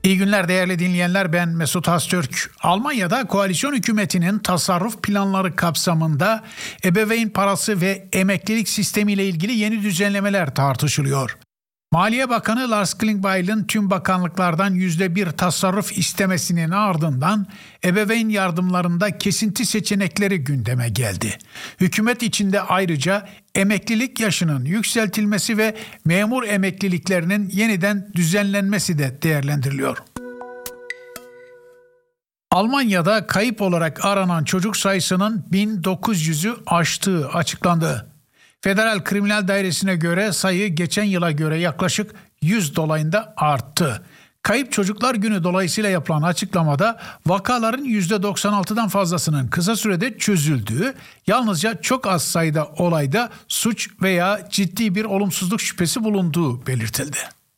İyi günler değerli dinleyenler, ben Mesut Haztürk. Almanya'da koalisyon hükümetinin tasarruf planları kapsamında ebeveyn parası ve emeklilik sistemiyle ilgili yeni düzenlemeler tartışılıyor. Maliye Bakanı Lars Klingbeil'in tüm bakanlıklardan %1 tasarruf istemesinin ardından ebeveyn yardımlarında kesinti seçenekleri gündeme geldi. Hükümet içinde ayrıca emeklilik yaşının yükseltilmesi ve memur emekliliklerinin yeniden düzenlenmesi de değerlendiriliyor. Almanya'da kayıp olarak aranan çocuk sayısının 1900'ü aştığı açıklandı. Federal Kriminal Dairesi'ne göre sayı geçen yıla göre yaklaşık 100 dolayında arttı. Kayıp Çocuklar Günü dolayısıyla yapılan açıklamada vakaların %96'dan fazlasının kısa sürede çözüldüğü, yalnızca çok az sayıda olayda suç veya ciddi bir olumsuzluk şüphesi bulunduğu belirtildi.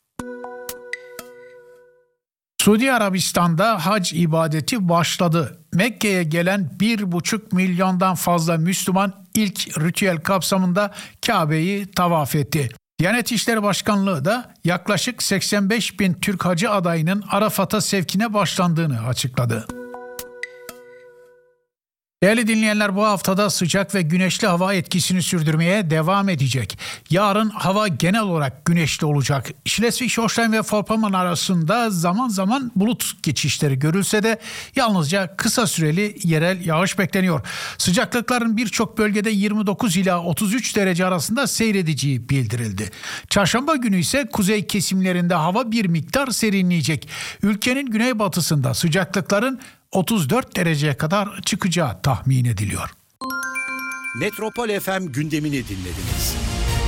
Suudi Arabistan'da hac ibadeti başladı. Mekke'ye gelen 1,5 milyondan fazla Müslüman ilk ritüel kapsamında Kabe'yi tavaf etti. Diyanet İşleri Başkanlığı da yaklaşık 85 bin Türk hacı adayının Arafat'a sevkine başlandığını açıkladı. Değerli dinleyenler, bu haftada sıcak ve güneşli hava etkisini sürdürmeye devam edecek. Yarın hava genel olarak güneşli olacak. Schleswig-Holstein ve Vorpommern arasında zaman zaman bulut geçişleri görülse de yalnızca kısa süreli yerel yağış bekleniyor. Sıcaklıkların birçok bölgede 29 ila 33 derece arasında seyredeceği bildirildi. Çarşamba günü ise kuzey kesimlerinde hava bir miktar serinleyecek. Ülkenin güneybatısında sıcaklıkların 34 dereceye kadar çıkacağı tahmin ediliyor. Metropol FM gündemini dinlediniz.